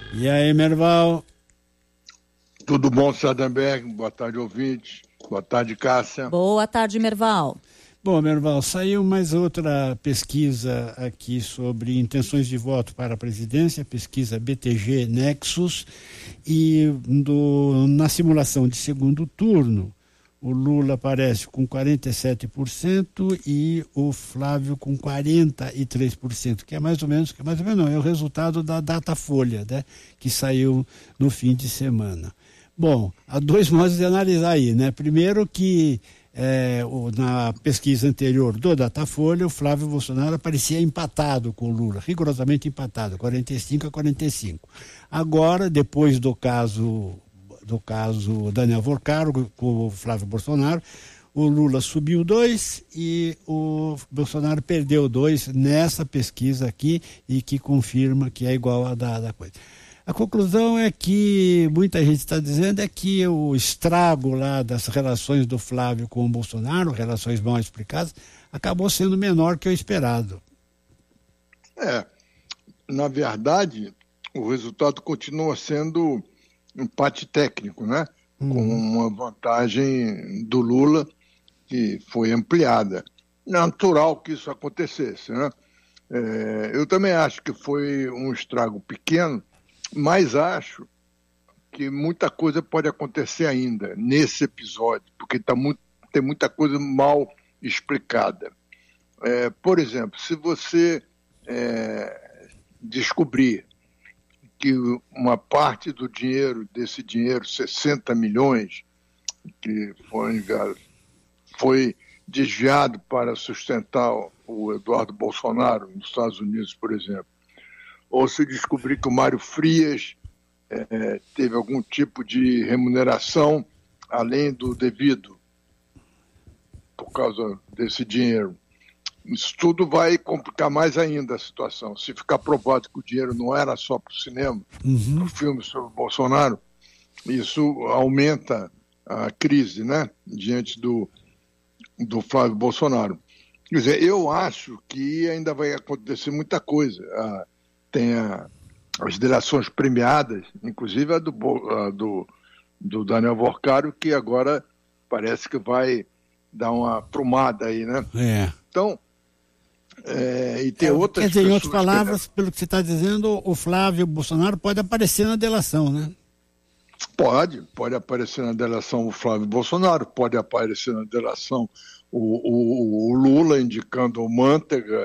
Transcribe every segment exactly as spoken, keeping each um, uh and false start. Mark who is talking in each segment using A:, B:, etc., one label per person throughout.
A: E aí, Merval?
B: Tudo bom, Sardenberg? Boa tarde, ouvintes. Boa tarde, Cássia.
C: Boa tarde, Merval.
A: Bom, Merval, saiu mais outra pesquisa aqui sobre intenções de voto para a presidência, pesquisa B T G Nexus, e do, na simulação de segundo turno, o Lula aparece com quarenta e sete por cento e o Flávio com quarenta e três por cento, que é mais ou menos, que é mais ou menos não, é o resultado da Datafolha, né, que saiu no fim de semana. Bom, há dois modos de analisar aí, né? Primeiro que é, o, na pesquisa anterior do Datafolha, o Flávio Bolsonaro aparecia empatado com o Lula, rigorosamente empatado, quarenta e cinco a quarenta e cinco. Agora, depois do caso do caso Daniel Vorcaro com o Flávio Bolsonaro, o Lula subiu dois e o Bolsonaro perdeu dois nessa pesquisa aqui, e que confirma que é igual a da, da coisa. A conclusão é que muita gente está dizendo é que o estrago lá das relações do Flávio com o Bolsonaro, relações mal explicadas, acabou sendo menor que o esperado.
B: É, na verdade, o resultado continua sendo empate técnico, né? Hum. Com uma vantagem do Lula que foi ampliada. Natural que isso acontecesse, né? É, eu também acho que foi um estrago pequeno, mas acho que muita coisa pode acontecer ainda nesse episódio, porque tá muito, tem muita coisa mal explicada. É, por exemplo, se você é, descobrir que uma parte do dinheiro, desse dinheiro, sessenta milhões, que foi, foi desviado para sustentar o Eduardo Bolsonaro nos Estados Unidos, por exemplo, ou se descobrir que o Mário Frias é, teve algum tipo de remuneração além do devido por causa desse dinheiro, isso tudo vai complicar mais ainda a situação. Se ficar provado que o dinheiro não era só para o cinema, uhum. para o filme sobre o Bolsonaro, isso aumenta a crise, né, diante do, do Flávio Bolsonaro. Quer dizer, eu acho que ainda vai acontecer muita coisa. Ah, tem a, as delações premiadas, inclusive a do, a do, do Daniel Vorcaro, que agora parece que vai dar uma aprumada aí, né?
A: É.
B: Então, é, e tem
A: é,
B: outras
A: quer dizer, em outras
B: que...
A: palavras, pelo que você está dizendo, o Flávio Bolsonaro pode aparecer na delação, né?
B: Pode, pode aparecer na delação o Flávio Bolsonaro, pode aparecer na delação o, o, o Lula indicando o Manteiga,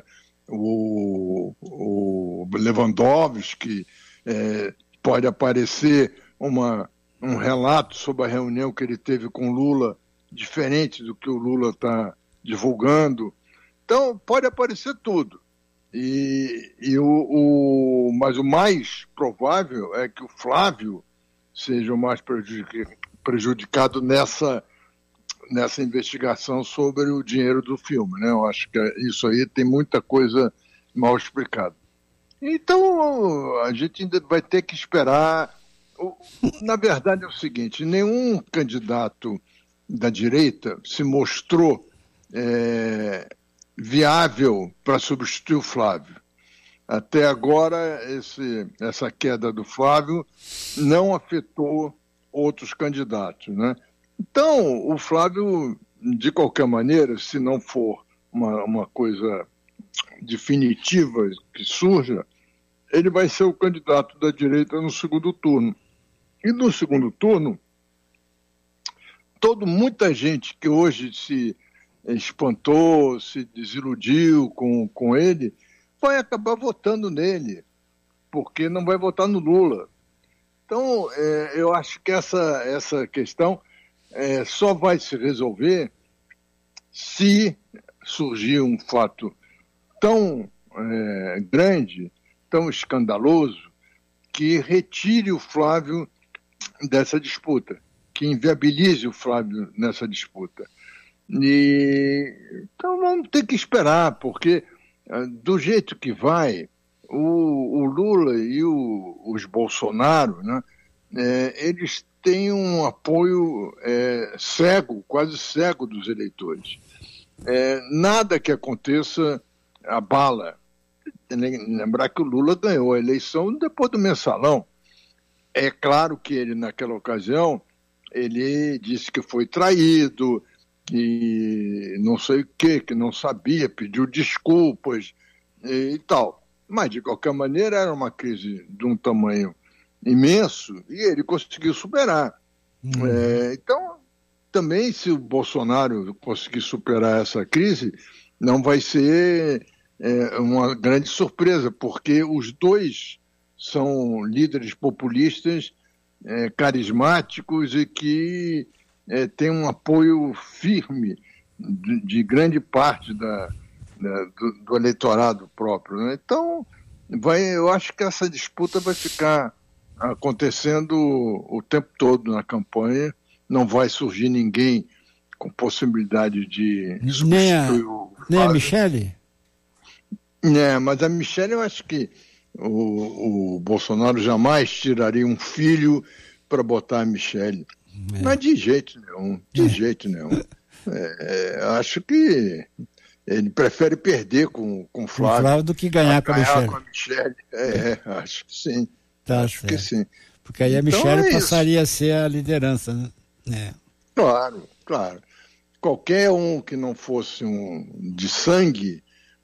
B: o, o Lewandowski, é, pode aparecer uma, um relato sobre a reunião que ele teve com o Lula, diferente do que o Lula está divulgando. Então, pode aparecer tudo. E, e o, o, mas o mais provável é que o Flávio seja o mais prejudicado nessa, nessa investigação sobre o dinheiro do filme, né? Eu acho que isso aí tem muita coisa mal explicada. Então, a gente ainda vai ter que esperar. Na verdade é o seguinte, nenhum candidato da direita se mostrou é, viável para substituir o Flávio. Até agora, esse, essa queda do Flávio não afetou outros candidatos, né? Então, o Flávio, de qualquer maneira, se não for uma, uma coisa definitiva que surja, ele vai ser o candidato da direita no segundo turno. E no segundo turno, todo, muita gente que hoje se espantou, se desiludiu com, com ele, vai acabar votando nele, porque não vai votar no Lula. Então, é, eu acho que essa, essa questão é, só vai se resolver se surgir um fato tão é, grande, tão escandaloso, que retire o Flávio dessa disputa, que inviabilize o Flávio nessa disputa. E, então vamos ter que esperar, porque do jeito que vai, o, o Lula e o, os Bolsonaro, né, é, eles têm um apoio é, cego, quase cego dos eleitores. É, nada que aconteça abala. Lembrar que o Lula ganhou a eleição depois do mensalão. é claro que ele, naquela ocasião, ele disse que foi traído, que não sei o quê, que não sabia, pediu desculpas e, e tal. Mas, de qualquer maneira, era uma crise de um tamanho imenso e ele conseguiu superar. Hum. É, então, também, se o Bolsonaro conseguir superar essa crise, não vai ser é, uma grande surpresa, porque os dois são líderes populistas é, carismáticos e que é, têm um apoio firme de, de grande parte da, da, do, do eleitorado próprio, né? Então, vai, eu acho que essa disputa vai ficar acontecendo o tempo todo na campanha. Não vai surgir ninguém com possibilidade de
A: nem a, nem a Michele?
B: É, mas a Michele, eu acho que o, o Bolsonaro jamais tiraria um filho para botar a Michele. É. Mas de jeito nenhum, de é. jeito nenhum. É, é, acho que ele prefere perder com, com o Flávio,
A: Flávio do que ganhar, com, ganhar a Michele.
B: com a Michele. É, acho que sim.
A: Tá
B: acho
A: certo.
B: que sim.
A: Porque aí a
B: então
A: Michele
B: é
A: passaria a ser a liderança, né? É.
B: Claro, claro. Qualquer um que não fosse um de sangue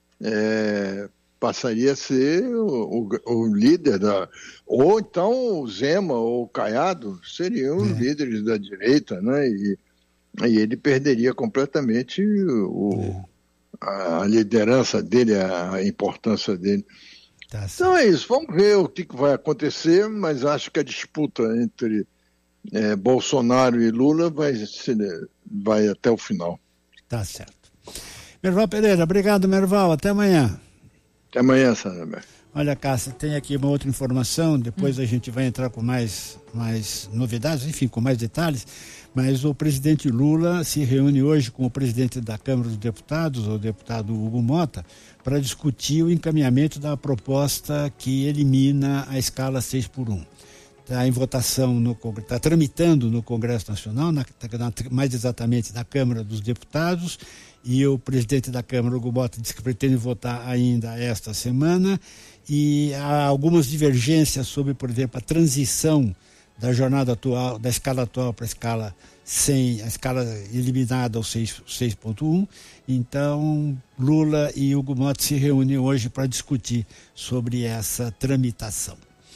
B: é, passaria a ser o, o, o líder da... Ou então o Zema ou o Caiado seriam os é. líderes da direita, né? E, e ele perderia completamente o, é. a, a liderança dele, a, a importância dele. Tá, então é isso, vamos ver o que, que vai acontecer, mas acho que a disputa entre é, Bolsonaro e Lula vai, ser, vai até o final.
A: Tá certo. Merval Pereira, obrigado, Merval, até amanhã.
B: Até amanhã, Sandra.
A: Olha, Cássia, tem aqui uma outra informação, depois hum. a gente vai entrar com mais, mais novidades, enfim, com mais detalhes, mas o presidente Lula se reúne hoje com o presidente da Câmara dos Deputados, o deputado Hugo Mota, para discutir o encaminhamento da proposta que elimina a escala seis por um. Está em votação, no está tramitando no Congresso Nacional, na, na, mais exatamente na Câmara dos Deputados, e o presidente da Câmara, Hugo Mota, disse que pretende votar ainda esta semana, e há algumas divergências sobre, por exemplo, a transição da jornada atual, da escala atual para a escala sem a escala eliminada ao seis ponto um. Então, Lula e Hugo Mota se reúnem hoje para discutir sobre essa tramitação.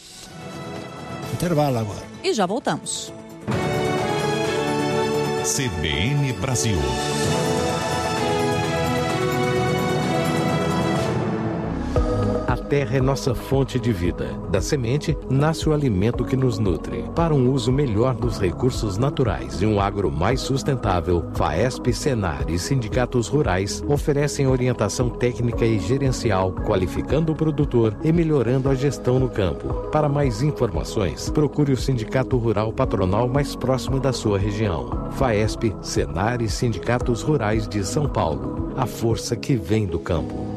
A: Intervalo agora.
C: E já voltamos.
D: C B N Brasil. A terra é nossa fonte de vida. Da semente, nasce o alimento que nos nutre. Para um uso melhor dos recursos naturais e um agro mais sustentável, FAESP, Senar e sindicatos rurais oferecem orientação técnica e gerencial, qualificando o produtor e melhorando a gestão no campo. Para mais informações, procure o Sindicato Rural Patronal mais próximo da sua região. FAESP, Senar e sindicatos rurais de São Paulo. A força que vem do campo.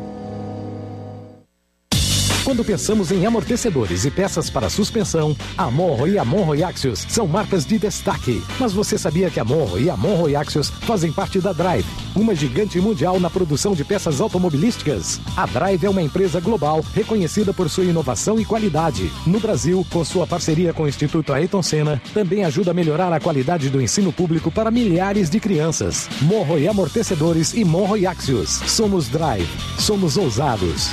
E: Quando pensamos em amortecedores e peças para suspensão, a Monro e a Monro e Axios são marcas de destaque. Mas você sabia que a Monro e a Monro e Axios fazem parte da Drive, uma gigante mundial na produção de peças automobilísticas? A Drive é uma empresa global reconhecida por sua inovação e qualidade. No Brasil, com sua parceria com o Instituto Ayrton Senna, também ajuda a melhorar a qualidade do ensino público para milhares de crianças. Monro e Amortecedores e Monro e Axios. Somos Drive. Somos ousados.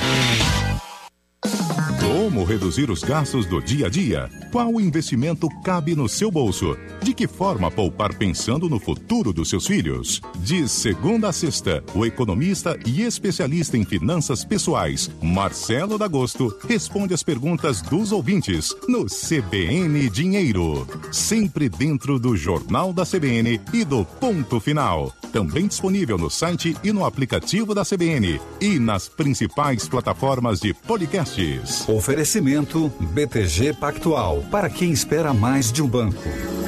D: Como reduzir os gastos do dia a dia? Qual investimento cabe no seu bolso? De que forma poupar pensando no futuro dos seus filhos? De segunda a sexta, o economista e especialista em finanças pessoais, Marcelo D'Agosto, responde as perguntas dos ouvintes no C B N Dinheiro. Sempre dentro do Jornal da C B N e do Ponto Final. Também disponível no site e no aplicativo da C B N e nas principais plataformas de podcasts.
F: Oferecimento B T G Pactual, para quem espera mais de um banco.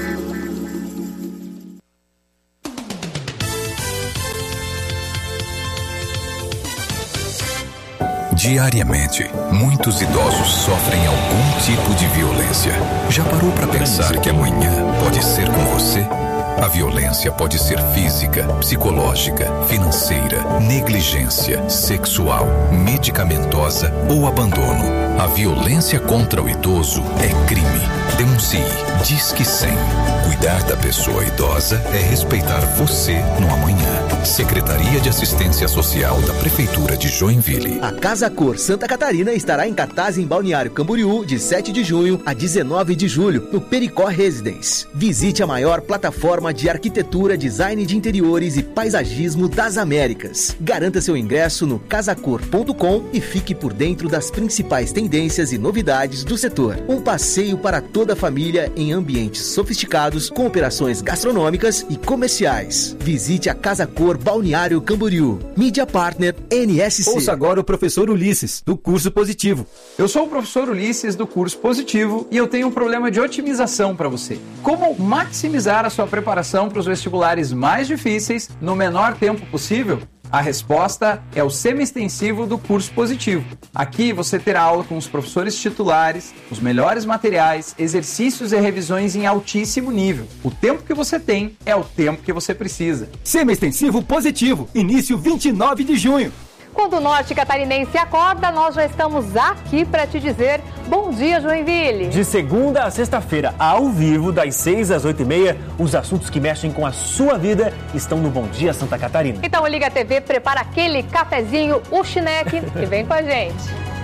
F: Diariamente, muitos idosos sofrem algum tipo de violência. Já parou para pensar que amanhã pode ser com você? A violência pode ser física, psicológica, financeira, negligência, sexual, medicamentosa ou abandono. A violência contra o idoso é crime. Denuncie. Disque cem. Cuidar da pessoa idosa é respeitar você no amanhã. Secretaria de Assistência Social da Prefeitura de Joinville.
C: A Casa Cor Santa Catarina estará em cartaz em Balneário Camboriú de sete de junho a dezenove de julho, no Pericó Residence. Visite a maior plataforma de arquitetura, design de interiores e paisagismo das Américas. Garanta seu ingresso no casacor ponto com e fique por dentro das principais tendências e novidades do setor. Um passeio para toda a família em ambientes sofisticados com operações gastronômicas e comerciais. Visite a Casa Cor Balneário Camboriú. Mídia Partner N S C.
G: Ouça agora o professor Ulisses, do curso Positivo.
H: Eu sou o professor Ulisses do curso Positivo e eu tenho um problema de otimização para você. Como maximizar a sua preparação para os vestibulares mais difíceis no menor tempo possível? A resposta é o semi-extensivo do curso Positivo. Aqui você terá aula com os professores titulares, os melhores materiais, exercícios e revisões em altíssimo nível. O tempo que você tem é o tempo que você precisa.
G: Semi-extensivo Positivo, início vinte e nove de junho.
I: Quando o norte catarinense acorda, nós já estamos aqui para te dizer bom dia, Joinville.
J: De segunda a sexta-feira, ao vivo, das seis às oito e meia, os assuntos que mexem com a sua vida estão no Bom Dia Santa Catarina.
I: Então liga a T V, prepara aquele cafezinho, o chineque e vem com a gente.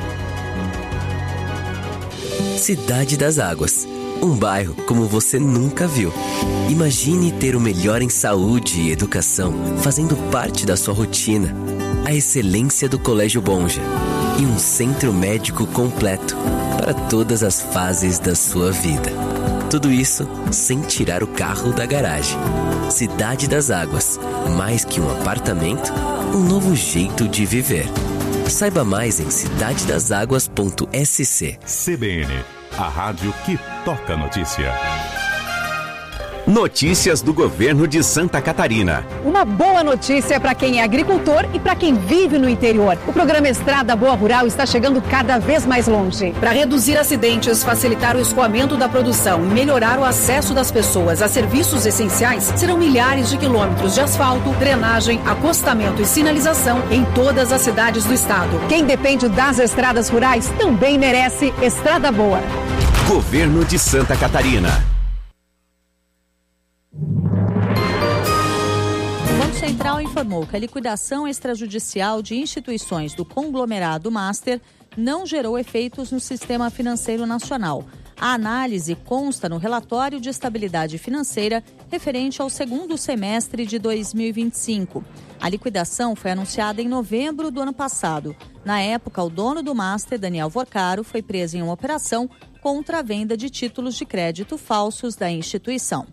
K: Cidade das Águas. Um bairro como você nunca viu. Imagine ter o melhor em saúde e educação, fazendo parte da sua rotina. A excelência do Colégio Bonja e um centro médico completo para todas as fases da sua vida. Tudo isso sem tirar o carro da garagem. Cidade das Águas, mais que um apartamento, um novo jeito de viver. Saiba mais em cidade das águas ponto s c.
D: C B N, a rádio que toca notícia.
L: Notícias do governo de Santa Catarina.
M: Uma boa notícia para quem é agricultor e para quem vive no interior. O programa Estrada Boa Rural está chegando cada vez mais longe. Para reduzir acidentes, facilitar o escoamento da produção e melhorar o acesso das pessoas a serviços essenciais, serão milhares de quilômetros de asfalto, drenagem, acostamento e sinalização em todas as cidades do estado. Quem depende das estradas rurais também merece Estrada Boa.
L: Governo de Santa Catarina.
N: O Banco Central informou que a liquidação extrajudicial de instituições do conglomerado Master não gerou efeitos no sistema financeiro nacional. A análise consta no relatório de estabilidade financeira referente ao segundo semestre de dois mil e vinte e cinco. A liquidação foi anunciada em novembro do ano passado. Na época, o dono do Master, Daniel Vorcaro, foi preso em uma operação contra a venda de títulos de crédito falsos da instituição.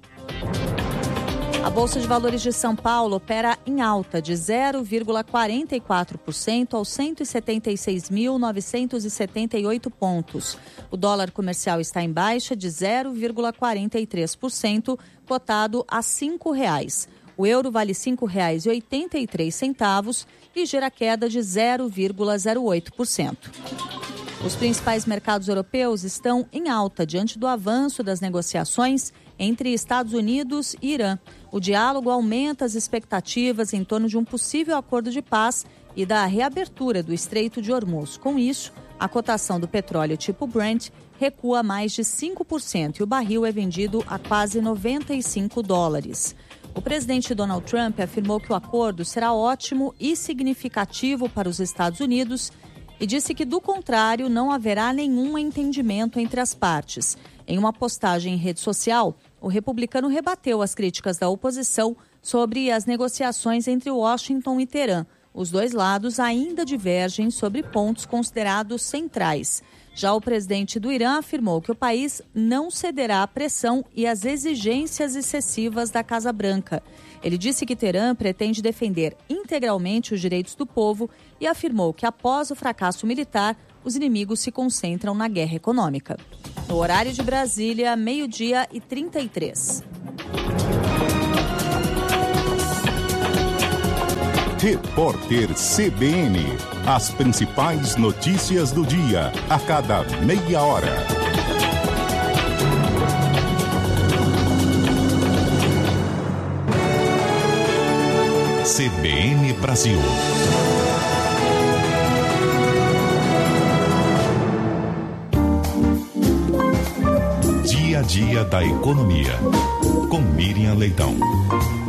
N: A Bolsa de Valores de São Paulo opera em alta de zero vírgula quarenta e quatro por cento aos cento e setenta e seis mil novecentos e setenta e oito pontos. O dólar comercial está em baixa de zero vírgula quarenta e três por cento, cotado a cinco reais. O euro vale cinco reais e oitenta e três centavos e gera queda de zero vírgula zero oito por cento. Os principais mercados europeus estão em alta diante do avanço das negociações entre Estados Unidos e Irã. O diálogo aumenta as expectativas em torno de um possível acordo de paz e da reabertura do Estreito de Hormuz. Com isso, a cotação do petróleo tipo Brent recua mais de cinco por cento e o barril é vendido a quase noventa e cinco dólares. O presidente Donald Trump afirmou que o acordo será ótimo e significativo para os Estados Unidos e disse que, do contrário, não haverá nenhum entendimento entre as partes. Em uma postagem em rede social, o republicano rebateu as críticas da oposição sobre as negociações entre Washington e Teherã. Os dois lados ainda divergem sobre pontos considerados centrais. Já o presidente do Irã afirmou que o país não cederá à pressão e às exigências excessivas da Casa Branca. Ele disse que Teherã pretende defender integralmente os direitos do povo e afirmou que, após o fracasso militar, os inimigos se concentram na guerra econômica. No horário de Brasília, meio-dia e trinta e três.
D: Repórter C B N. As principais notícias do dia, a cada meia hora. C B N Brasil. Dia a dia da economia. Com Miriam Leitão.